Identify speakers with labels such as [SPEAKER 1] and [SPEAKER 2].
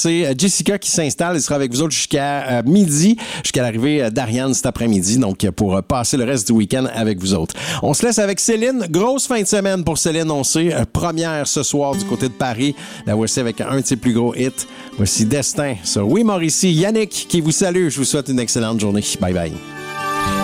[SPEAKER 1] c'est Jessica qui s'installe. Elle sera avec vous autres jusqu'à midi, jusqu'à l'arrivée d'Ariane cet après-midi. Donc, pour passer le reste du week-end avec vous autres. On se laisse avec Céline. Grosse fin de semaine pour Céline, on sait. Première ce soir du côté de Paris. La voici avec un de ses plus gros hits. Voici Destin sur Oui Mauricie. Yannick qui vous salue. Je vous souhaite une excellente journée. Bye bye.